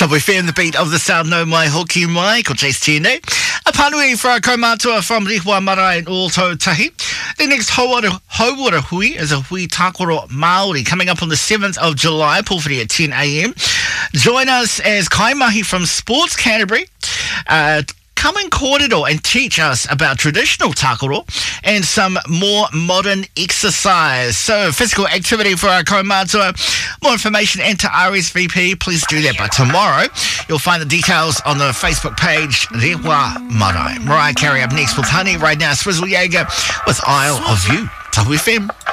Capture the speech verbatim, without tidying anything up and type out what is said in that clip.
Tapu F M, the beat of the sound, no mai hoki mai, ko Chase Tiene. A panui for a kaumātua from Rihua Marae and Ōtautahi. The next Hauara, Hauara Hui is a Hui Tākoro Māori coming up on the seventh of July, Pōwhiri at ten a.m. Join us as Kaimahi from Sports Canterbury. Uh, Come and kōrero and teach us about traditional tākoro and some more modern exercise. So, physical activity for our kaumātua. More information and to R S V P, please do that by tomorrow. You'll find the details on the Facebook page, Rehua Marae. Mariah Carey up next with Honey. Right now, Swizzle Jaeger with Isle of You. Tapu F M.